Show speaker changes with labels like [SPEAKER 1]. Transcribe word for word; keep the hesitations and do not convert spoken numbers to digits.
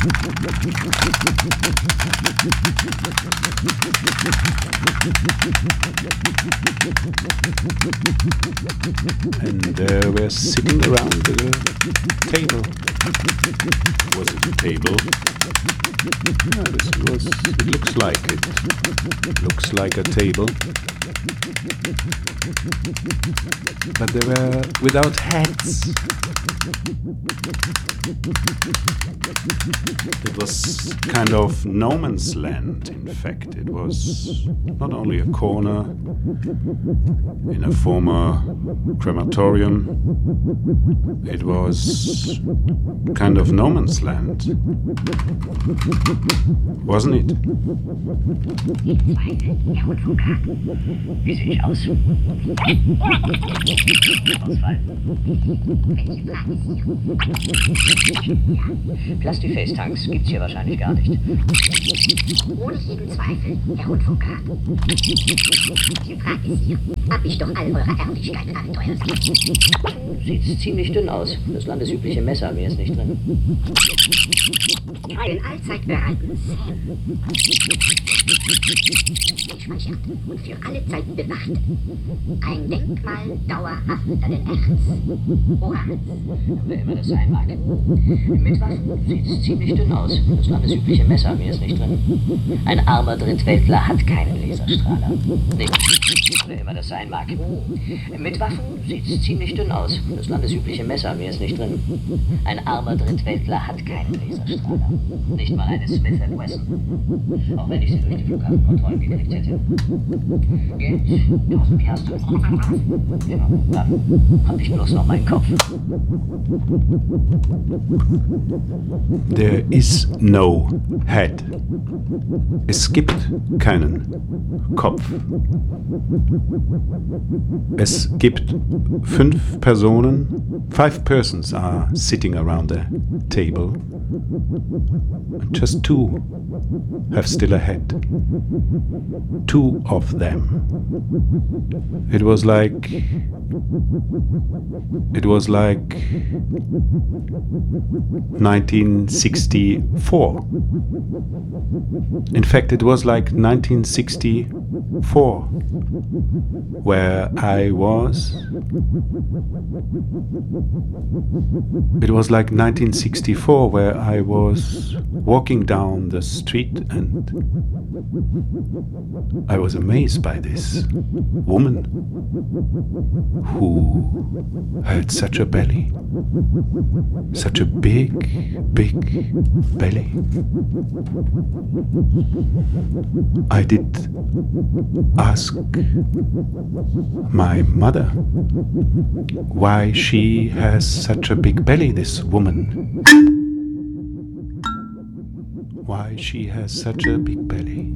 [SPEAKER 1] And uh, we're sitting around the table. Was it a table? No, this was, it looks like it. Looks like a table. But they were without hats. It was kind of no man's land, in fact. It was not only a corner in a former crematorium, it was kind of no man's land. Wasn't it?
[SPEAKER 2] Wie sehe ich aus? Plastiface-Tanks gibt's hier wahrscheinlich gar nicht.
[SPEAKER 3] Ohne jeden Zweifel, Herr Rundfunker. Die Frage ist hier, hab ich doch all eure Ehrlichkeit Abenteuer.
[SPEAKER 2] Sieht ziemlich dünn aus. Das landesübliche Messer, mehr ist nicht drin.
[SPEAKER 3] Einen allzeit bereiten Menschmannschaft und für alle Zeiten bewacht. Ein Denkmal dauerhaft an den Herz. Oha.
[SPEAKER 2] Wer immer das sein mag. Mit Waffen sieht's ziemlich dünn aus. Das landesübliche Messer, mehr ist nicht drin. Ein armer Drittweltler hat keinen Laserstrahler. Nicht. Wer immer das sein mag. Mit Waffen sieht's ziemlich dünn aus. Das landesübliche Messer, mehr ist nicht drin. Ein armer Drittweltler hat keinen Laserstrahler. Nicht mal eine Smith and Wesson. Auch wenn ich sie durch die Flughafenkontrollen gekriegt hätte. Geld, tausend Piastres. Ja, dann hab ich bloß noch meinen Kopf.
[SPEAKER 1] There is no head. Es gibt keinen Kopf. Es gibt fünf Personen. Five persons are sitting around the table. And just two have still a head. Two of them. It was like it was like nineteen sixty-four. In fact, it was like nineteen sixty-four, where I was. It was like nineteen sixty-four, where I was walking down the street and I was amazed by this woman who had such a belly, such a big, big belly. I did ask my mother why she has such a big belly, this woman. Why she has such a big belly.